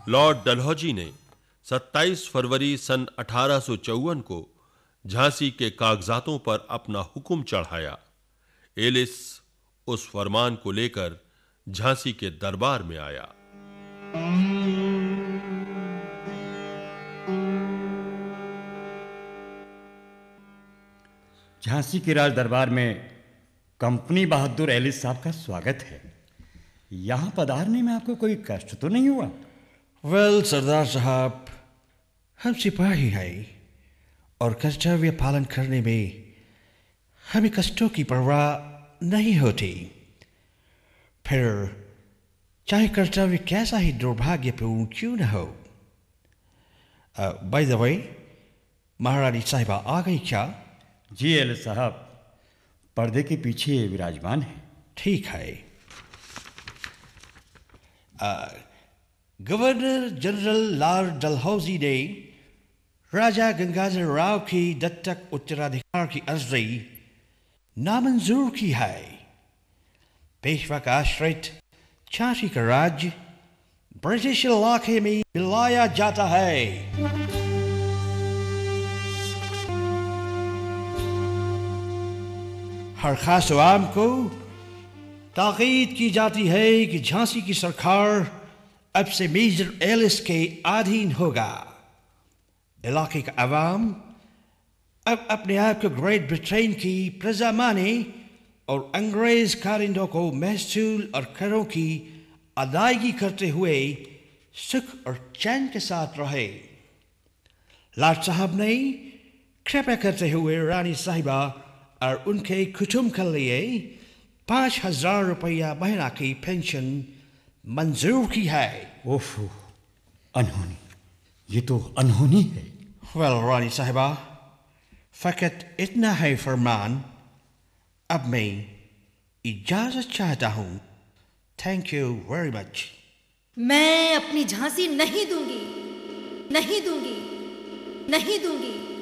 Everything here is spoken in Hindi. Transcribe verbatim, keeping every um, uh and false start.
लॉर्ड डलहौजी ने सत्ताईस फरवरी सन अठारह सौ चौवन को झांसी के कागजातों पर अपना हुक्म चढ़ाया। एलिस उस फरमान को लेकर झांसी के दरबार में आया। झांसी के राज दरबार में कंपनी बहादुर एलिस साहब का स्वागत है। यहाँ पधारने में आपको कोई कष्ट तो नहीं हुआ? वेल सरदार साहब, हम सिपाही हैं और कर्तव्य पालन करने में हमें कष्टों की परवाह नहीं होती। फिर चाहे कर्तव्य कैसा ही दुर्भाग्यपूर्ण क्यों न हो। बाय द वे, महारानी साहिबा आ गई क्या? जी एलिस साहब, पर्दे के पीछे विराजमान है। ठीक है। गवर्नर जनरल लॉर्ड डलहौजी ने राजा गंगाधर राव की दत्तक उत्तराधिकार की अर्जी नामंजूर की है। पेशवा का आश्रित झांसी का राज्य ब्रिटिश इलाके में मिलाया जाता है। हर खास आवाम को ताकीद की जाती है कि झांसी की सरकार अब से मेजर एलिस के अधीन होगा। इलाके का अवाम अब अपने आप को ग्रेट ब्रिटेन की प्रजा माने और अंग्रेज कारिंदों को महसूल और करों की अदायगी करते हुए सुख और चैन के साथ रहे। लॉर्ड साहब ने कृपा करते हुए रानी साहिबा और उनके कुटुंब के लिए पाँच हजार रुपया महीना की पेंशन मंजूर की है। ओह, अनहोनी, ये तो अनहोनी है। वेल रानी साहिबा, फकत इतना है फरमान। अब मैं इजाजत चाहता हूँ। Thank you very much. मैं अपनी झांसी नहीं दूंगी, नहीं दूंगी, नहीं दूंगी।